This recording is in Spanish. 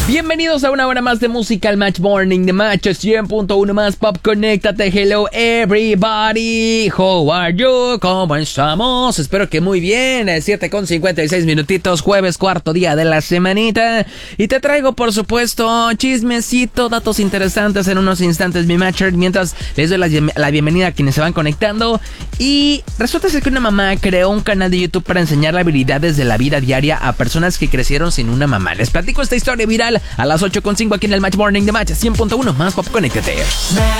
Bienvenidos a una hora más de música al Match Morning de Match 100.1 más Pop. Conéctate. Hello everybody, how are you? ¿Cómo estamos? Espero que muy bien. 7:56 minutitos, jueves, cuarto día de la semanita. Y te traigo, por supuesto, chismecito, datos interesantes en unos instantes, mi Matcher. Mientras les doy la bienvenida a quienes se van conectando. Y resulta ser que una mamá creó un canal de YouTube para enseñar habilidades de la vida diaria a personas que crecieron sin una mamá. Les platico esta historia viral a las 8:05 aquí en el Match Morning de Match 100.1 más Pop. Conéctate.